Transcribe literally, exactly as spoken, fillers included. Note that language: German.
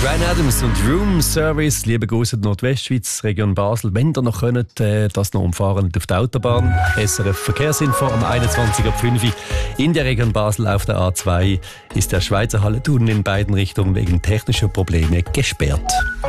Bryan Adams und Room Service, liebe Grüße in die Nordwestschweiz, Region Basel. Wenn ihr noch könnt, äh, das noch umfahren auf der Autobahn. S R F Verkehrsinfo um einundzwanzig Uhr fünf in der Region Basel auf der A zwei ist der Schweizer Hallentunnel in beiden Richtungen wegen technischer Probleme gesperrt.